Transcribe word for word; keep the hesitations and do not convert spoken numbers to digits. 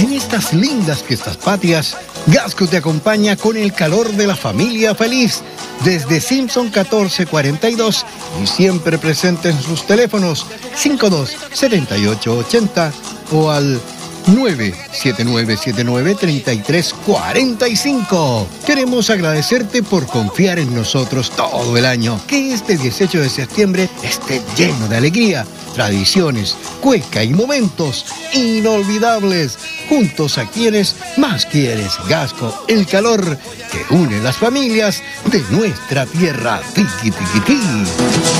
En estas lindas fiestas patrias, Gasco te acompaña con el calor de la familia feliz. Desde Simpson catorce cuarenta y dos y siempre presente en sus teléfonos cinco dos siete ocho ocho cero o al nueve siete nueve siete nueve tres tres cuatro cinco. Queremos agradecerte por confiar en nosotros todo el año. Que este dieciocho de septiembre esté lleno de alegría, tradiciones, cueca y momentos inolvidables. Juntos a quienes más quieres. Gasco, el calor que une las familias de nuestra tierra. Tiqui, tiqui, tiqui.